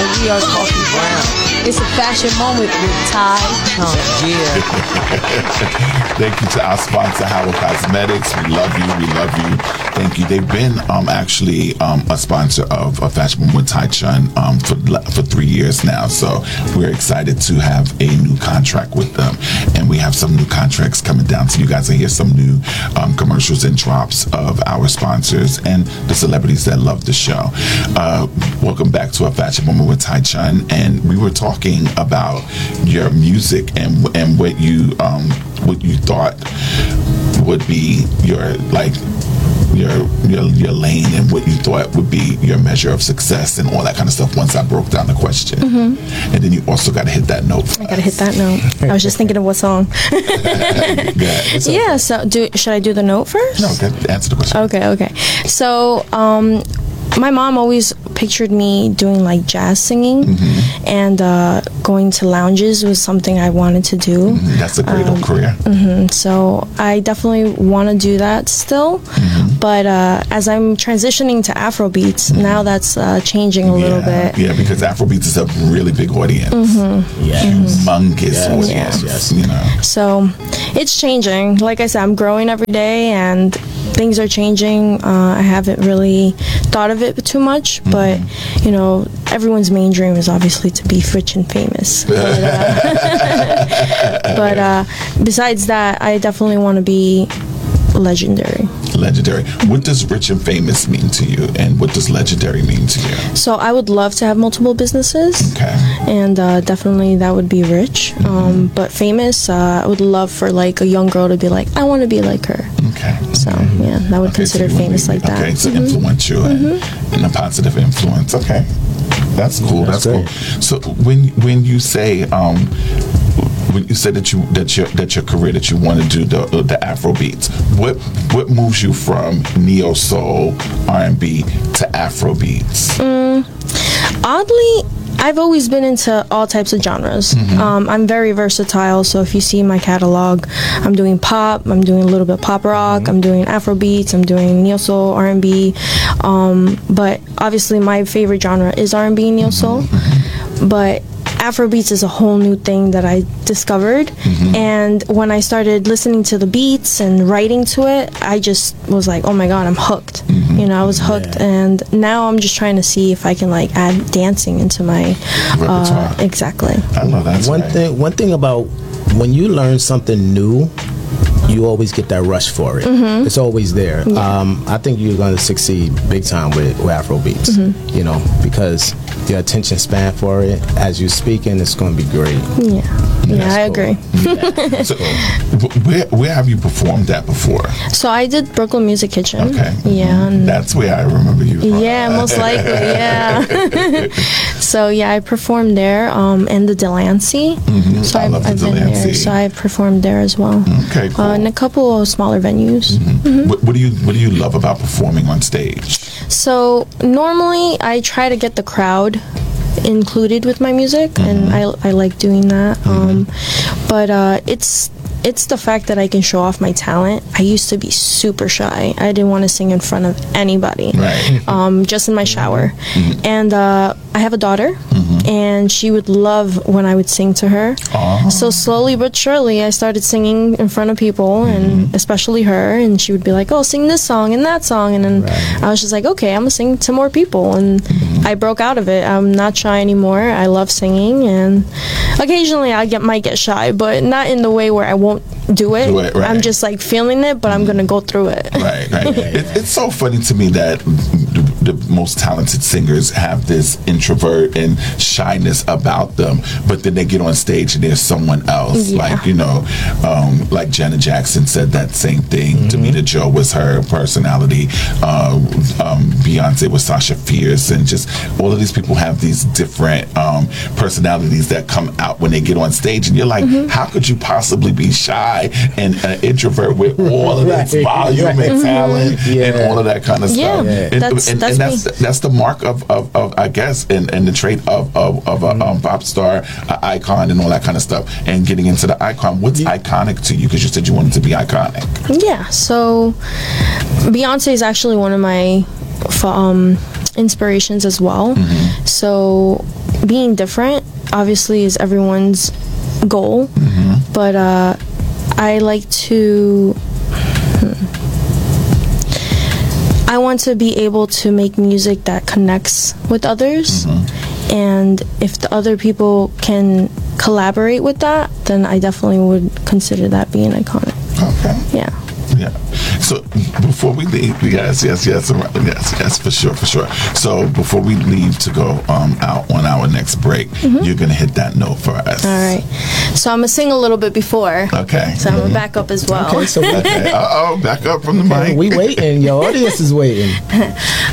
and we are talking brown. It's a fashion moment with Ty Chung. Yeah. Thank you to our sponsor, Howard Cosmetics. We love you. We love you. Thank you. They've been actually a sponsor of Fashion Moment with Ty Chung for 3 years now. So we're excited to have a new contract with them, and we have some new contracts coming down. So you guys will hear some new commercials and drops of our sponsors and the celebrities that love the show. Welcome back to A Fashion Moment with Ty Chung, and we were talking about your music and what you thought would be your lane and what you thought would be your measure of success and all that kind of stuff once I broke down the question. And then you also got to hit that note. I got to hit that note. I was just thinking of what song. Yeah, so should I do the note first? No, answer the question. Okay. So, my mom always pictured me doing like jazz singing, and going to lounges was something I wanted to do. That's a great old career. So I definitely want to do that still, but as I'm transitioning to Afrobeats, now that's changing a little bit. Yeah, because Afrobeats is a really big audience. Humongous audience. Yes. You know. So it's changing. Like I said, I'm growing every day, and things are changing. I haven't really thought of it too much, but you know, everyone's main dream is obviously to be rich and famous. But besides that, I definitely want to be legendary. What does rich and famous mean to you, and what does legendary mean to you? So I would love to have multiple businesses. Okay. And definitely that would be rich. But famous, I would love for like a young girl to be like, I want to be like her. Okay. So yeah, I would consider famous like that. Okay, so influential and a positive influence. Okay. That's cool. That's cool. So when you say when you said that your career that you want to do the Afro beats, what moves you from neo soul R&B to Afro beats? Oddly, I've always been into all types of genres. I'm very versatile, so if you see my catalog, I'm doing pop, I'm doing a little bit pop rock, I'm doing Afro beats, I'm doing neo soul, R&B, but obviously my favorite genre is R&B and neo soul, but Afrobeats is a whole new thing that I discovered, and when I started listening to the beats and writing to it, I just was like, oh my god, I'm hooked. You know, I was hooked, and now I'm just trying to see if I can like add dancing into my repertoire. Exactly. I know that's one thing about when you learn something new, you always get that rush for it. It's always there. I think you're going to succeed big time with Afrobeats, you know, because your attention span for it, as you're speaking, it's going to be great. Yeah, I agree. So, where have you performed at before? So I did Brooklyn Music Kitchen. Okay. Yeah. That's where I remember you from. Yeah, most likely, yeah. So yeah, I performed there, and the Delancey. So I love the I've been there. Delancey. So I performed there as well. Okay, cool. In a couple of smaller venues. What do you love about performing on stage? So normally I try to get the crowd included with my music, and I like doing that. But it's the fact that I can show off my talent. I used to be super shy. I didn't want to sing in front of anybody, just in my shower. And I have a daughter, and she would love when I would sing to her. So slowly but surely, I started singing in front of people, and especially her, and she would be like, oh, sing this song and that song. And then I was just like, okay, I'm going to sing to more people. And I broke out of it. I'm not shy anymore. I love singing, and occasionally I might get shy, but not in the way where I won't do it. I'm just like feeling it, but I'm gonna go through it. Right. It's so funny to me that the most talented singers have this introvert and shyness about them, but then they get on stage and there's someone else. Like, you know, like Janet Jackson said that same thing. Tamina Joe was her personality. Beyonce was Sasha Fierce, and just all of these people have these different personalities that come out when they get on stage, and you're like, how could you possibly be shy and an introvert with all of this volume and talent and all of that kind of stuff? And that's the mark of I guess, and the trait of a pop star, an icon, and all that kind of stuff. And getting into the icon, what's iconic to you? Because you said you wanted to be iconic. Yeah, so Beyonce is actually one of my inspirations as well. So being different obviously is everyone's goal, but I like to I want to be able to make music that connects with others, and if the other people can collaborate with that, then I definitely would consider that being iconic. Okay. Yeah. Yeah. So before we leave, yes, for sure. So before we leave to go out on our next break, you're gonna hit that note for us. All right. So I'm gonna sing a little bit before. Okay. So I'm gonna back up as well. Okay, so Okay. Back up from the mic. we waiting. Your audience is waiting.